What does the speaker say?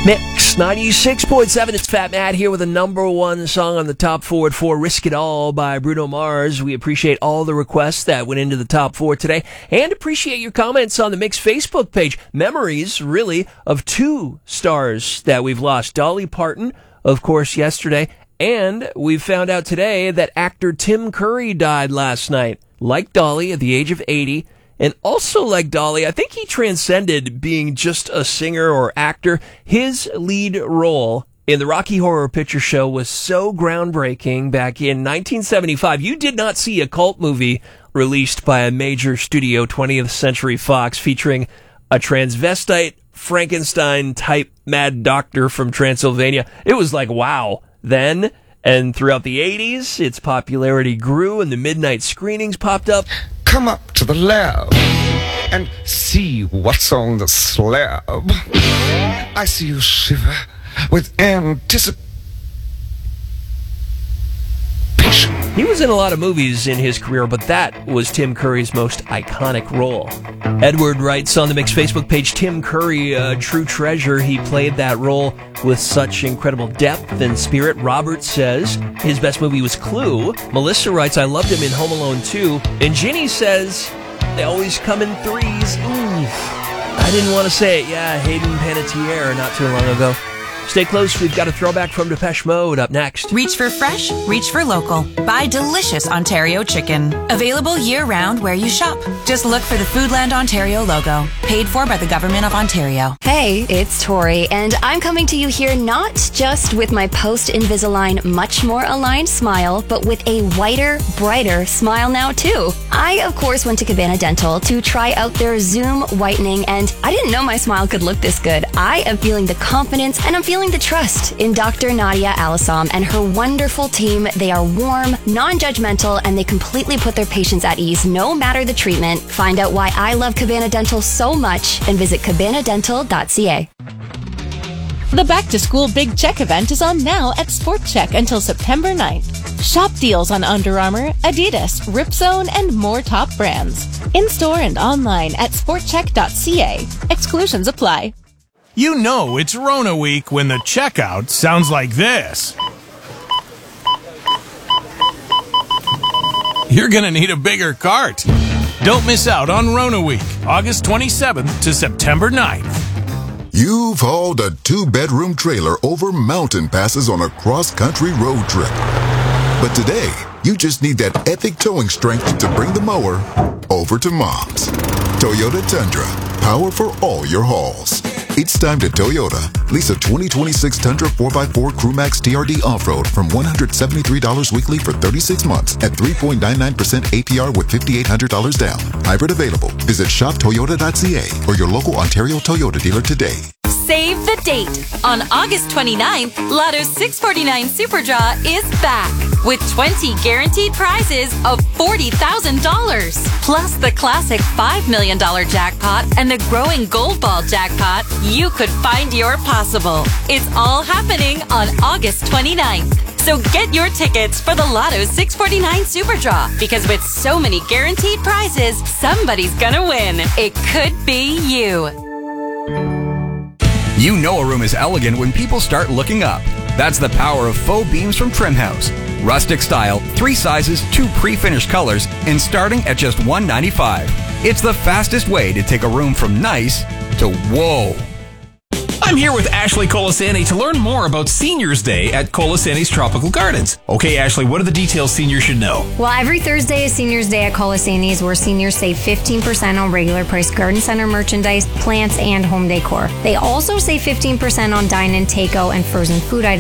Mix 96.7. It's Fat Matt here with a number one song on the top 4 at 4, Risk It All by Bruno Mars. We appreciate all the requests that went into the top 4 today and appreciate your comments on the Mix Facebook page. Memories, really, of 2 stars that we've lost. Dolly Parton, of course, yesterday, and we found out today that actor Tim Curry died last night. Like Dolly, at the age of 80, and also like Dolly, I think he transcended being just a singer or actor. His lead role in the Rocky Horror Picture Show was so groundbreaking back in 1975. You did not see a cult movie released by a major studio, 20th Century Fox, featuring a transvestite, Frankenstein-type mad doctor from Transylvania. It was like, wow. Then, and throughout the 80s, its popularity grew and the midnight screenings popped up. Come up to the lab and see what's on the slab. I see you shiver with anticipation. He was in a lot of movies in his career, but that was Tim Curry's most iconic role. Edward writes on the Mix Facebook page, Tim Curry, a true treasure. He played that role with such incredible depth and spirit. Robert says his best movie was Clue. Melissa writes, I loved him in Home Alone 2. And Ginny says, they always come in threes. Ooh, I didn't want to say it. Yeah, Hayden Panettiere not too long ago. Stay close. We've got a throwback from Depeche Mode up next. Reach for fresh, reach for local. Buy delicious Ontario chicken. Available year-round where you shop. Just look for the Foodland Ontario logo. Paid for by the Government of Ontario. Hey, it's Tori, and I'm coming to you here not just with my post-Invisalign much more aligned smile, but with a whiter, brighter smile now too. I, of course, went to Cabana Dental to try out their Zoom whitening, and I didn't know my smile could look this good. I am feeling the confidence, and I'm feeling the trust in Dr. Nadia Alisam and her wonderful team. They are warm, non-judgmental, and they completely put their patients at ease no matter the treatment. Find out why I love Cabana Dental so much and visit cabanadental.ca. The Back to School Big Check event is on now at Sport Check until September 9th. Shop deals on Under Armour, Adidas, Ripzone, and more top brands. In-store and online at sportcheck.ca. Exclusions apply. You know it's Rona week when the checkout sounds like this. You're gonna need a bigger cart. Don't miss out on Rona week, August 27th to September 9th. You've hauled a 2-bedroom trailer over mountain passes on a cross-country road trip. But today, you just need that epic towing strength to bring the mower over to Mom's. Toyota Tundra, power for all your hauls. It's time to Toyota. Lease a 2026 Tundra 4x4 CrewMax TRD Off-Road from $173 weekly for 36 months at 3.99% APR with $5,800 down. Hybrid available. Visit shoptoyota.ca or your local Ontario Toyota dealer today. Save the date. On August 29th, Lotto's 649 Super Draw is back with 20 guaranteed prizes of $40,000. Plus the classic $5 million jackpot and the growing Gold Ball jackpot. You could find your possible. It's all happening on August 29th. So get your tickets for the Lotto's 649 Super Draw, because with so many guaranteed prizes, somebody's gonna win. It could be you. You know a room is elegant when people start looking up. That's the power of faux beams from Trimhouse. Rustic style, 3 sizes, 2 pre-finished colors, and starting at just $195. It's the fastest way to take a room from nice to whoa. I'm here with Ashley Colasani to learn more about Seniors Day at Colasani's Tropical Gardens. Okay, Ashley, what are the details seniors should know? Well, every Thursday is Seniors Day at Colasani's, where seniors save 15% on regular price garden center merchandise, plants, and home decor. They also save 15% on dine-in, takeout, and frozen food items